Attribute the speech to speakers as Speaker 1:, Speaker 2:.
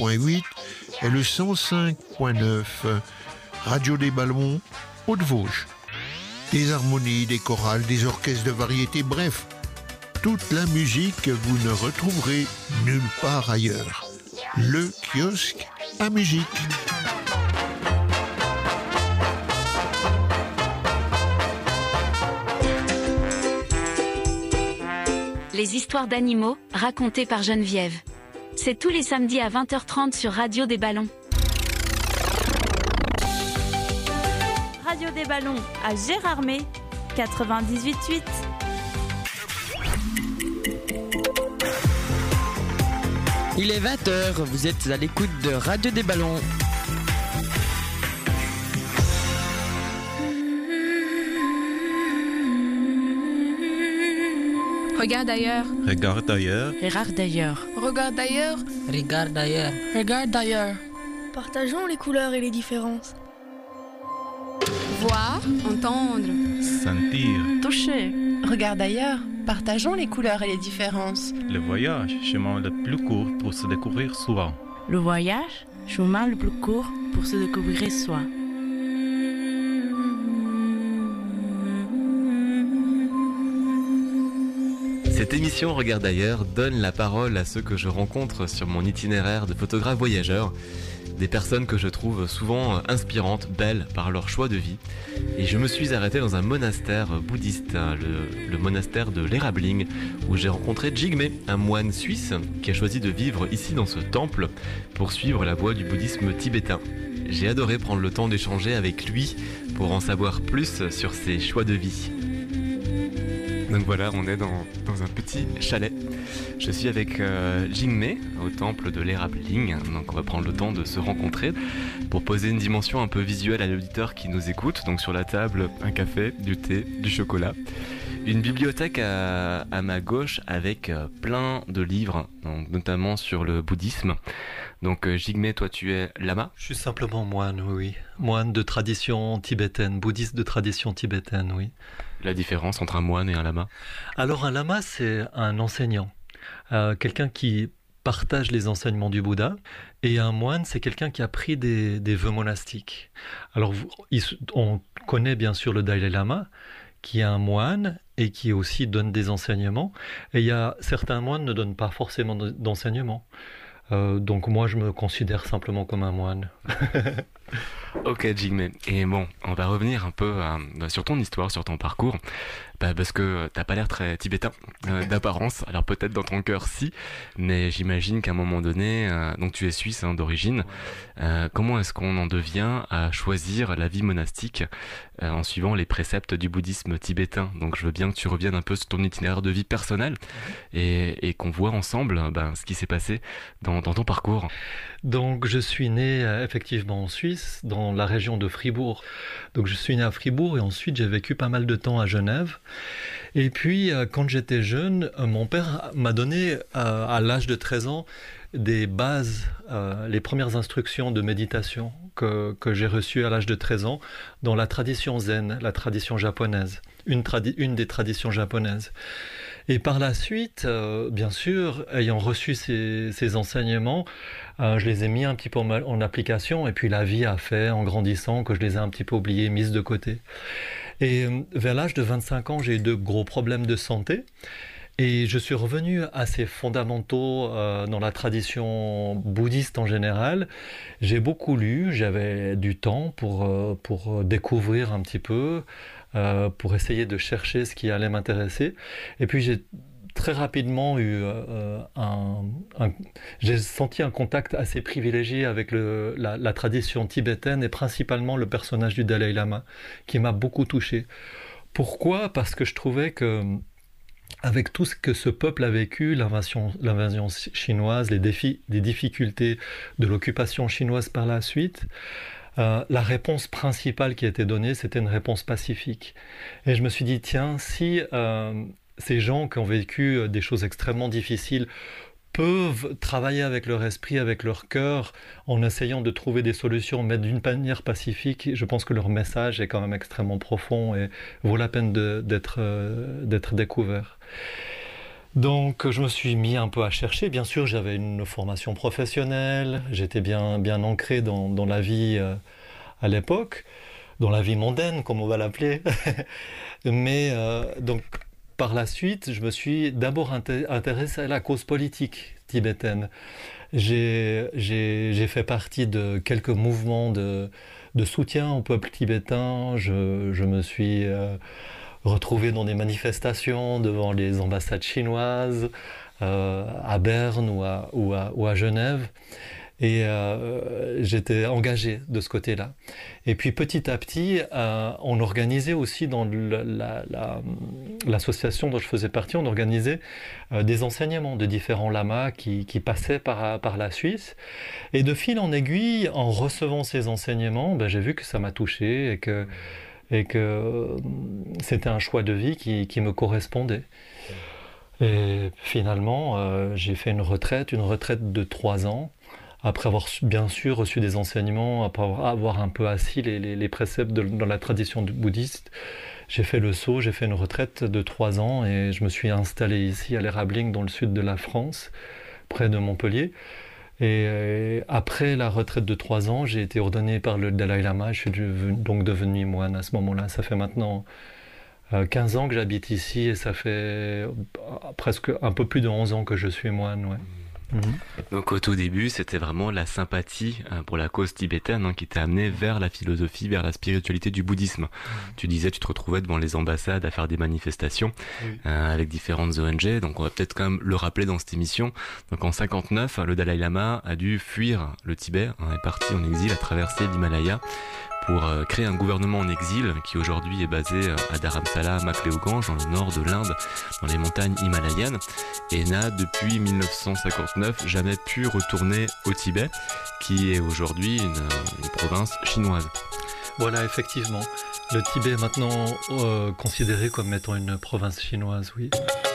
Speaker 1: 106.8 et le 105.9. Radio des Ballons, Haute-Vosges. Des harmonies, des chorales, des orchestres de variété, bref, toute la musique que vous ne retrouverez nulle part ailleurs. Le kiosque à musique.
Speaker 2: Les histoires d'animaux racontées par Geneviève. C'est tous les samedis à 20h30 sur Radio des Ballons.
Speaker 3: Radio des Ballons à Gérardmer, 98.8.
Speaker 4: Il est 20h, vous êtes à l'écoute de Radio des Ballons.
Speaker 5: Regarde ailleurs.
Speaker 6: Regarde ailleurs.
Speaker 5: Regarde ailleurs.
Speaker 7: Regarde ailleurs.
Speaker 8: Regarde ailleurs.
Speaker 5: Regarde ailleurs.
Speaker 7: Partageons les couleurs et les différences.
Speaker 5: Voir, entendre,
Speaker 6: Sentir.
Speaker 5: toucher. Regarde ailleurs. Partageons les couleurs et les différences.
Speaker 6: Le voyage, chemin le plus court pour se découvrir soi.
Speaker 9: Le voyage, chemin le plus court pour se découvrir soi.
Speaker 10: Cette émission Regarde ailleurs donne la parole à ceux que je rencontre sur mon itinéraire de photographe voyageur. Des personnes que je trouve souvent inspirantes, belles par leur choix de vie. Et je me suis arrêté dans un monastère bouddhiste, le monastère de l'Érabling, où j'ai rencontré Jigme, un moine suisse qui a choisi de vivre ici dans ce temple pour suivre la voie du bouddhisme tibétain. J'ai adoré prendre le temps d'échanger avec lui pour en savoir plus sur ses choix de vie. Donc voilà, on est dans un petit chalet. Je suis avec Jigme au temple de l'Érabling. Donc on va prendre le temps de se rencontrer pour poser une dimension un peu visuelle à l'auditeur qui nous écoute. Donc sur la table, un café, du thé, du chocolat. Une bibliothèque à ma gauche avec plein de livres, donc notamment sur le bouddhisme. Donc Jigme, toi tu es lama ?
Speaker 11: Je suis simplement moine, oui. Moine de tradition tibétaine, bouddhiste de tradition tibétaine, oui.
Speaker 10: La différence entre un moine et un lama ?
Speaker 11: Alors un lama, c'est un enseignant, quelqu'un qui partage les enseignements du Bouddha, et un moine, c'est quelqu'un qui a pris des vœux monastiques. Alors on connaît bien sûr le Dalai Lama, qui est un moine et qui aussi donne des enseignements, et il y a certains moines ne donnent pas forcément d'enseignements. Donc moi je me considère simplement comme un moine.
Speaker 10: Ok Jigme, et bon, on va revenir un peu sur ton histoire, sur ton parcours, parce que t'as pas l'air très tibétain d'apparence, alors peut-être dans ton cœur si, mais j'imagine qu'à un moment donné, donc tu es suisse d'origine, comment est-ce qu'on en devient à choisir la vie monastique en suivant les préceptes du bouddhisme tibétain ? Donc je veux bien que tu reviennes un peu sur ton itinéraire de vie personnel et qu'on voit ensemble ce qui s'est passé dans ton parcours.
Speaker 11: Donc je suis né effectivement en Suisse, dans la région de Fribourg. Donc je suis né à Fribourg et ensuite j'ai vécu pas mal de temps à Genève. Et puis quand j'étais jeune, mon père m'a donné à l'âge de 13 ans des bases, les premières instructions de méditation que j'ai reçues à l'âge de 13 ans dans la tradition zen, la tradition japonaise, une des traditions japonaises. Et par la suite, bien sûr, ayant reçu ces enseignements, je les ai mis un petit peu en application, et puis la vie a fait, en grandissant, que je les ai un petit peu oubliés, mises de côté. Et vers l'âge de 25 ans, j'ai eu de gros problèmes de santé, et je suis revenu à ces fondamentaux dans la tradition bouddhiste en général. J'ai beaucoup lu, j'avais du temps pour découvrir un petit peu, pour essayer de chercher ce qui allait m'intéresser. Et puis j'ai très rapidement eu j'ai senti un contact assez privilégié avec la tradition tibétaine et principalement le personnage du Dalai Lama qui m'a beaucoup touché. Pourquoi ? Parce que je trouvais que avec tout ce que ce peuple a vécu, l'invasion chinoise, les difficultés de l'occupation chinoise par la suite, la réponse principale qui a été donnée, c'était une réponse pacifique. Et je me suis dit, tiens, si ces gens qui ont vécu des choses extrêmement difficiles peuvent travailler avec leur esprit, avec leur cœur, en essayant de trouver des solutions, mais d'une manière pacifique, je pense que leur message est quand même extrêmement profond et vaut la peine d'être découvert. Donc je me suis mis un peu à chercher. Bien sûr, j'avais une formation professionnelle, j'étais bien ancré dans la vie à l'époque, dans la vie mondaine, comme on va l'appeler. Mais donc par la suite, je me suis d'abord intéressé à la cause politique tibétaine. J'ai fait partie de quelques mouvements de soutien au peuple tibétain. Je me suis retrouvé dans des manifestations devant les ambassades chinoises, à Berne ou à Genève. Et j'étais engagé de ce côté-là. Et puis petit à petit, on organisait aussi dans l'association dont je faisais partie, on organisait des enseignements de différents lamas qui passaient par la Suisse. Et de fil en aiguille, en recevant ces enseignements, j'ai vu que ça m'a touché et que c'était un choix de vie qui me correspondait. Et finalement, j'ai fait une retraite de 3 ans. Après avoir bien sûr reçu des enseignements, après avoir un peu assis les préceptes dans la tradition bouddhiste, j'ai fait le saut, j'ai fait une retraite de 3 ans et je me suis installé ici à l'Érabling dans le sud de la France, près de Montpellier. Et après la retraite de 3 ans, j'ai été ordonné par le Dalai Lama, je suis donc devenu moine à ce moment-là. Ça fait maintenant 15 ans que j'habite ici et ça fait presque un peu plus de 11 ans que je suis moine, ouais.
Speaker 10: Donc au tout début, c'était vraiment la sympathie pour la cause tibétaine qui t'a amené vers la philosophie, vers la spiritualité du bouddhisme. Tu disais, tu te retrouvais devant les ambassades à faire des manifestations avec différentes ONG. Donc on va peut-être quand même le rappeler dans cette émission. Donc en 59, le Dalai Lama a dû fuir le Tibet, est parti en exil, a traversé l'Himalaya pour créer un gouvernement en exil qui aujourd'hui est basé à Dharamsala, Makleoganj, dans le nord de l'Inde, dans les montagnes himalayennes, et n'a depuis 1959 jamais pu retourner au Tibet, qui est aujourd'hui une province chinoise.
Speaker 11: Voilà, effectivement. Le Tibet est maintenant considéré comme étant une province chinoise, oui.